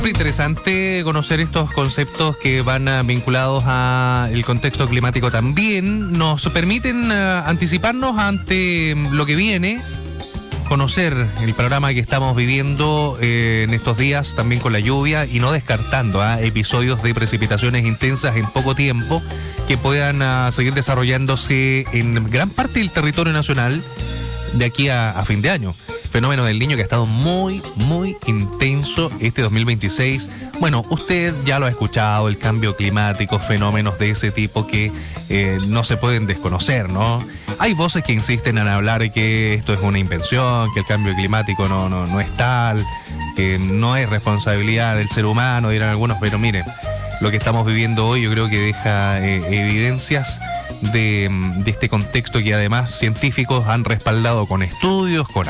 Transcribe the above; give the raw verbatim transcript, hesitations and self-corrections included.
Interesante conocer estos conceptos que van uh, vinculados al contexto climático también. Nos permiten uh, anticiparnos ante lo que viene, conocer el panorama que estamos viviendo eh, en estos días también con la lluvia y no descartando ¿eh? episodios de precipitaciones intensas en poco tiempo que puedan uh, seguir desarrollándose en gran parte del territorio nacional de aquí a, a fin de año. Fenómeno del Niño que ha estado muy, muy intenso este dos mil veintiséis. Bueno, usted ya lo ha escuchado, el cambio climático, fenómenos de ese tipo que eh, no se pueden desconocer, ¿no? Hay voces que insisten en hablar de que esto es una invención, que el cambio climático no, no, no es tal, que no es responsabilidad del ser humano, dirán algunos, pero miren, lo que estamos viviendo hoy yo creo que deja eh, evidencias de, de este contexto que además científicos han respaldado con estudios, con